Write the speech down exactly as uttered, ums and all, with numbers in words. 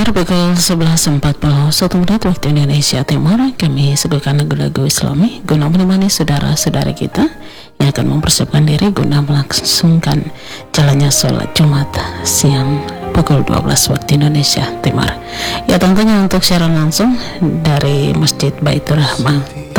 Pendengar, pukul sebelas empat puluh satu menit waktu Indonesia Timur, kami suguhkan lagu-lagu Islami guna menemani saudara-saudara kita yang akan mempersiapkan diri guna melangsungkan jalannya sholat Jumat siang pukul dua belas waktu Indonesia Timur. Ya, tentunya untuk siaran langsung dari Masjid Baitur Rahmah